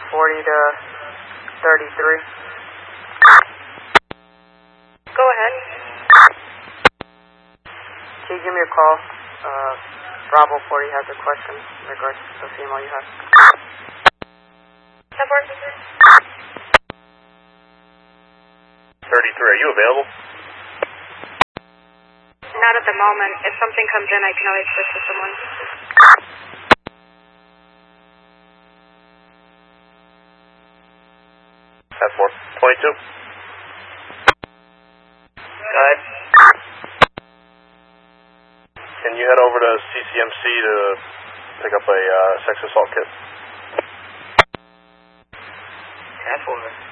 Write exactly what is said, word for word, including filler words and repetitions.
forty to thirty-three. Go ahead. Can you give me a call? Uh, Bravo forty has a question in regards to the female you have. thirty-three, are you available? Not at the moment. If something comes in, I can always switch to someone. That's four twenty-two. Go ahead. Can you head over to C C M C to pick up a uh, sex assault kit? That's over.